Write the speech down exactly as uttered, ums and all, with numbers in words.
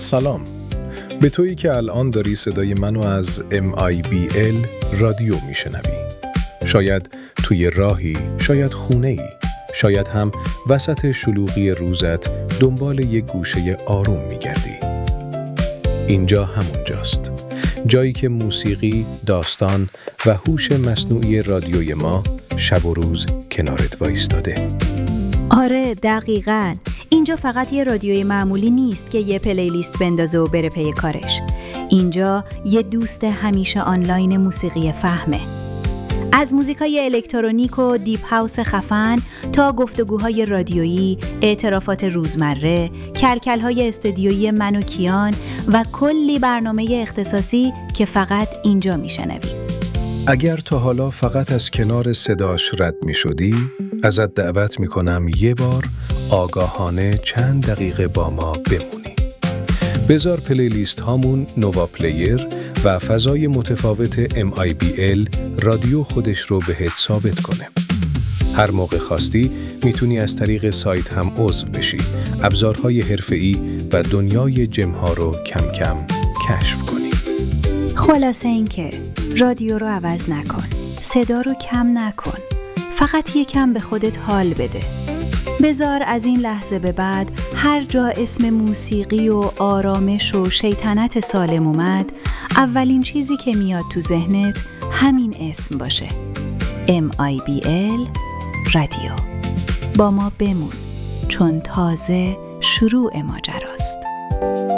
سلام، به تویی که الان داری صدای منو از ام آی بی ال رادیو میشنوی. شاید توی راهی، شاید خونه‌ای، شاید هم وسط شلوغی روزت دنبال یک گوشه آروم میگردی. اینجا همونجاست، جایی که موسیقی، داستان و هوش مصنوعی رادیوی ما شب و روز کنارت وایستاده. آره دقیقاً. اینجا فقط یه رادیوی معمولی نیست که یه پلیلیست بندازه و بره پی کارش. اینجا یه دوست همیشه آنلاین موسیقی فهمه. از موزیکای الکترونیک و دیپ هاوس خفن تا گفتگوهای رادیویی، اعترافات روزمره، کلکل‌های استدیویی من و کیان و کلی برنامه اختصاصی که فقط اینجا میشنوی. اگر تا حالا فقط از کنار صداش رد می شدی، ازت دعوت می کنم یه بار آگاهانه چند دقیقه با ما بمونی. بذار پلیلیست هامون نووا پلیر و فضای متفاوت ام آی بی ال رادیو خودش رو بهت ثابت کنه. هر موقع خواستی میتونی از طریق سایت هم عضو بشی، ابزارهای حرفه‌ای و دنیای جمها رو کم کم کشف کنی. خلاصه این که رادیو رو عوض نکن، صدا رو کم نکن، فقط یکم به خودت حال بده. بذار از این لحظه به بعد هر جا اسم موسیقی و آرامش و شیطنت سالم اومد، اولین چیزی که میاد تو ذهنت همین اسم باشه: ام آی بی ال رادیو. با ما بمون، چون تازه شروع ماجراست.